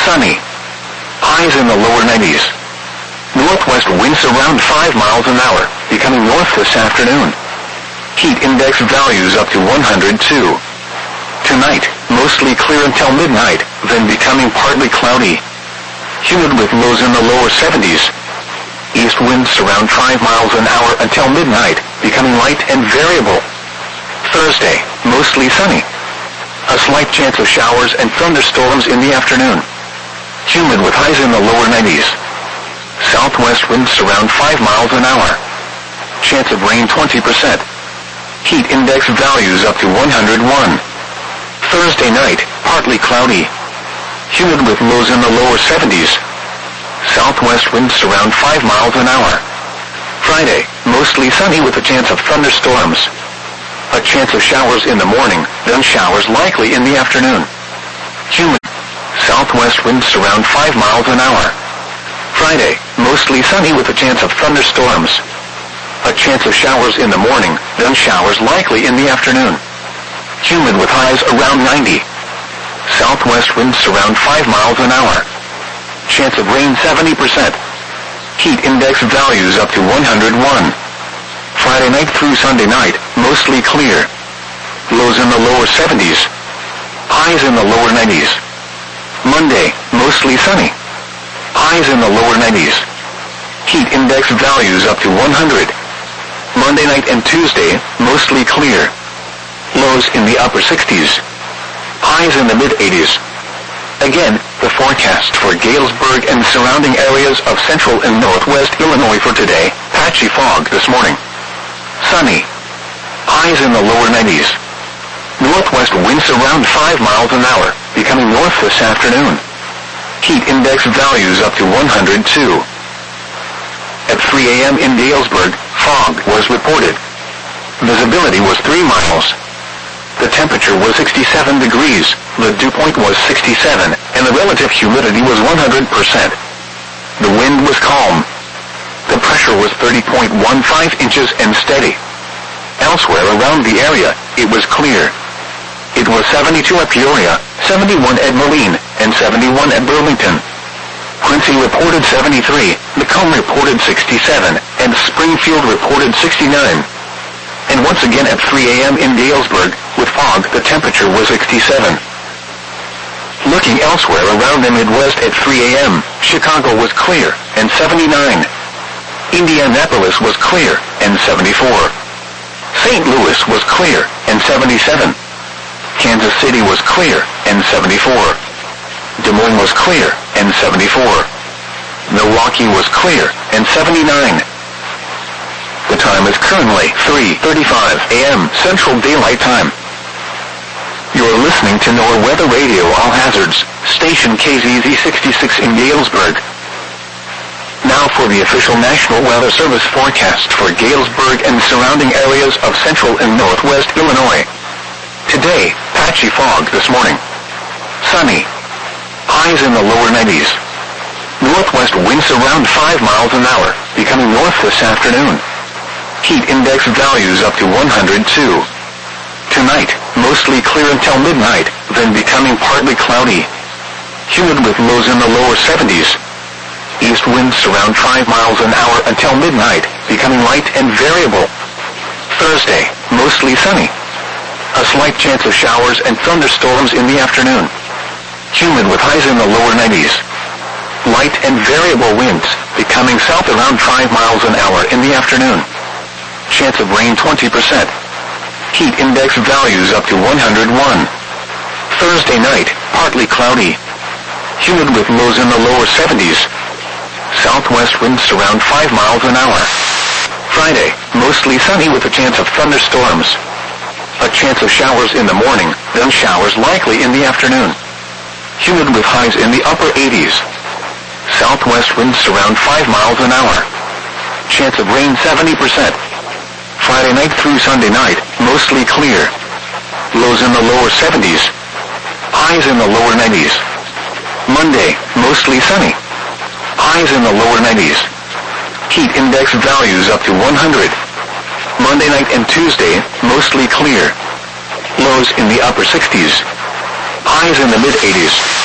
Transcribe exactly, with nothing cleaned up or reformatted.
Sunny. Highs in the lower nineties. Northwest winds around five miles an hour, becoming north this afternoon. Heat index values up to one hundred two. Tonight, mostly clear until midnight, then becoming partly cloudy. Humid with lows in the lower seventies. East winds around five miles an hour until midnight, becoming light and variable. Thursday, mostly sunny. A slight chance of showers and thunderstorms in the afternoon. Humid with highs in the lower nineties. Southwest winds around five miles an hour. Chance of rain twenty percent. Heat index values up to one hundred one. Thursday night, partly cloudy. Humid with lows in the lower seventies. Southwest winds around five miles an hour. Friday, mostly sunny with a chance of thunderstorms. A chance of showers in the morning, then showers likely in the afternoon. Humid. Southwest winds around five miles an hour. Friday, mostly sunny with a chance of thunderstorms. A chance of showers in the morning, then showers likely in the afternoon. Humid with highs around ninety. Southwest winds around five miles an hour. Chance of rain seventy percent. Heat index values up to one hundred one. Friday night through Sunday night, mostly clear. Lows in the lower seventies. Highs in the lower nineties. Monday, mostly sunny. Highs in the lower nineties. Heat index values up to one hundred. Monday night and Tuesday, mostly clear. Lows in the upper sixties. Highs in the mid-eighties. Again, the forecast for Galesburg and surrounding areas of central and northwest Illinois for today. Patchy fog this morning. Sunny. Highs in the lower nineties. Northwest winds around five miles an hour, becoming north this afternoon. Heat index values up to one hundred two. At three a.m. in Galesburg, fog was reported. Visibility was three miles. The temperature was sixty-seven degrees, the dew point was sixty-seven, and the relative humidity was one hundred percent. The wind was calm. The pressure was thirty point one five inches and steady. Elsewhere around the area, it was clear. It was seventy-two at Peoria, seventy-one at Moline, and seventy-one at Burlington. Quincy reported seventy-three, Macomb reported sixty-seven, and Springfield reported sixty-nine. And once again at three a.m. in Galesburg, with fog, the temperature was sixty-seven. Looking elsewhere around the Midwest at three a.m., Chicago was clear, and seventy-nine. Indianapolis was clear, and seventy-four. Saint Louis was clear, and seventy-seven. Kansas City was clear, and seventy-four. Des Moines was clear, and seventy-four. Milwaukee was clear, and seventy-nine. The time is currently three thirty-five a.m. Central Daylight Time. You're listening to NOAA Weather Radio All Hazards, station K Z Z sixty-six in Galesburg. Now for the official National Weather Service forecast for Galesburg and surrounding areas of central and northwest Illinois. Today, patchy fog this morning. Sunny. Highs in the lower nineties. Northwest winds around five miles an hour, becoming north this afternoon. Heat index values up to one hundred two. Tonight, mostly clear until midnight, then becoming partly cloudy. Humid with lows in the lower seventies. East winds around five miles an hour until midnight, becoming light and variable. Thursday, mostly sunny. A slight chance of showers and thunderstorms in the afternoon. Humid with highs in the lower nineties. Light and variable winds, becoming south around five miles an hour in the afternoon. Chance of rain twenty percent. Heat index values up to one hundred one. Thursday night, partly cloudy. Humid with lows in the lower seventies. Southwest winds around five miles an hour. Friday, mostly sunny with a chance of thunderstorms. A chance of showers in the morning, then showers likely in the afternoon. Humid with highs in the upper eighties. Southwest winds around five miles an hour. Chance of rain seventy percent. Friday night through Sunday night, mostly clear. Lows in the lower seventies. Highs in the lower nineties. Monday, mostly sunny. Highs in the lower nineties. Heat index values up to one hundred. Monday night and Tuesday, mostly clear. Lows in the upper sixties. Highs in the mid-eighties.